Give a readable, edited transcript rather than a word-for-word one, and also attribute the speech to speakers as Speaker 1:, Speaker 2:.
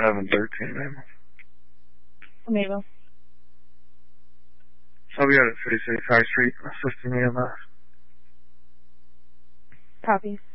Speaker 1: 713, ma'am.
Speaker 2: Mabel.
Speaker 1: I'll be out at 36 High Street, assisting EMS.
Speaker 2: Copy.